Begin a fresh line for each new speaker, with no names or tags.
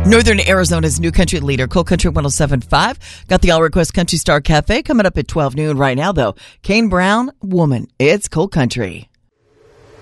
Northern Arizona's new country leader, Cold Country 107.5. Got the All Request Country Star Cafe coming up at 12 noon right now, though. Kane Brown, Woman. It's Cold Country.